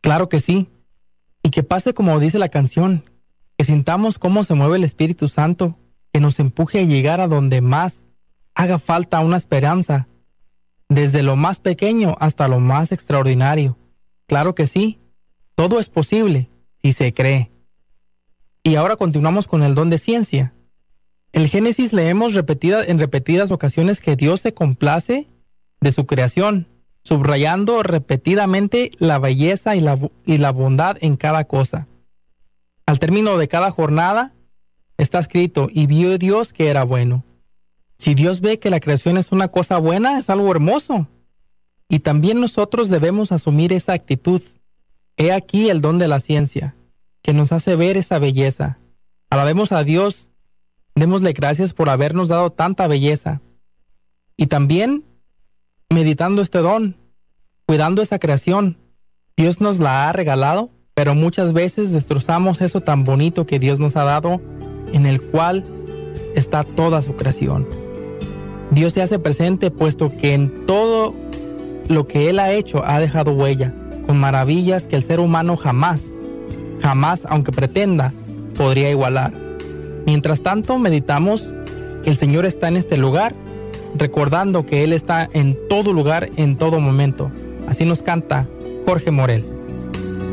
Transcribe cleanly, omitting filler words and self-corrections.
Claro que sí. Y que pase como dice la canción, que sintamos cómo se mueve el Espíritu Santo, que nos empuje a llegar a donde más haga falta una esperanza, desde lo más pequeño hasta lo más extraordinario. Claro que sí, todo es posible si se cree. Y ahora continuamos con el don de ciencia. En Génesis leemos en repetidas ocasiones que Dios se complace de su creación, subrayando repetidamente la belleza y la bondad en cada cosa. Al término de cada jornada está escrito, y vio Dios que era bueno. Si Dios ve que la creación es una cosa buena, es algo hermoso. Y también nosotros debemos asumir esa actitud. He aquí el don de la ciencia, que nos hace ver esa belleza. Alabemos a Dios, démosle gracias por habernos dado tanta belleza. Y también, meditando este don, cuidando esa creación, Dios nos la ha regalado, pero muchas veces destrozamos eso tan bonito que Dios nos ha dado, en el cual está toda su creación. Dios se hace presente puesto que en todo lo que Él ha hecho ha dejado huella, con maravillas que el ser humano jamás, aunque pretenda, podría igualar. Mientras tanto, meditamos que el Señor está en este lugar, recordando que Él está en todo lugar, en todo momento. Así nos canta Jorge Morel.